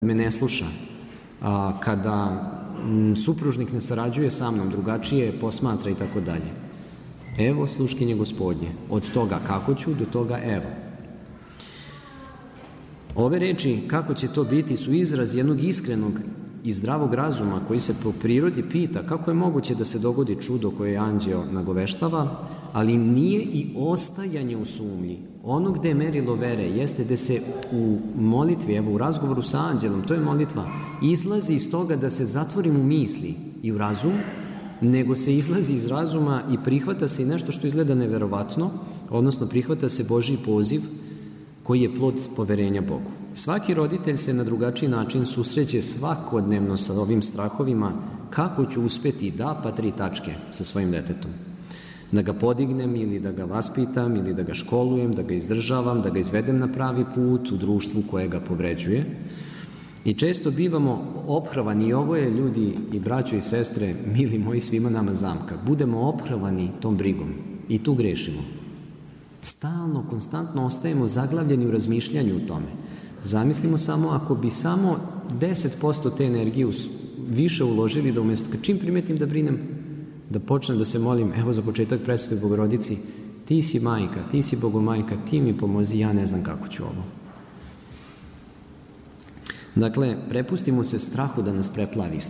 me ne sluša, kada supružnik ne sarađuje sa mnom, drugačije posmatra i tako dalje. Evo sluškinje Gospodnje, od toga kako ću do toga evo. Ove reči, kako će to biti, su izraz jednog iskrenog i zdravog razuma koji se po prirodi pita kako je moguće da se dogodi čudo koje anđeo nagoveštava, ali nije i ostajanje u sumnji. Ono gde je merilo vere jeste da se u molitvi, evo u razgovoru sa anđelom, to je molitva, izlazi iz toga da se zatvorim u misli i u razum, nego se izlazi iz razuma i prihvata se i nešto što izgleda neverovatno, odnosno prihvata se Božji poziv koji je plod poverenja Bogu. Svaki roditelj se na drugačiji način susreće svakodnevno sa ovim strahovima kako ću uspeti da 3 tačke sa svojim detetom. Da ga podignem ili da ga vaspitam ili da ga školujem, da ga izdržavam, da ga izvedem na pravi put u društvu koje ga povređuje. I često bivamo ophrvani, i ovo je, ljudi i braćo i sestre, mili moji, svima nama zamka, budemo ophrvani tom brigom i tu grešimo. Stalno, konstantno ostajemo zaglavljeni u razmišljanju o tome. Zamislimo samo ako bi samo 10% te energije više uložili da umjesto, čim primetim da brinem, da počnem da se molim, evo za početak presude Bogorodici, ti si majka, ti si Bogomajka, ti mi pomozi, ja ne znam kako ću ovo. Dakle, prepustimo se strahu da nas preplavi.